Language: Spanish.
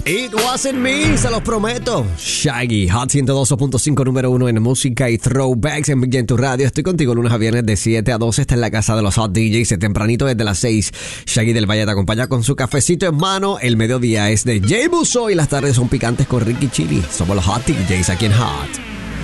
It wasn't me, se los prometo. Shaggy, Hot 102.5, número 1 en música y throwbacks en Big en tu radio. Estoy contigo lunes a viernes de 7 a 12. Está en la casa de los Hot DJs. Tempranito desde las 6. Shaggy del Valle te acompaña con su cafecito en mano. El mediodía es de Jay Busso y las tardes son picantes con Ricky Chili. Somos los Hot DJs aquí en Hot.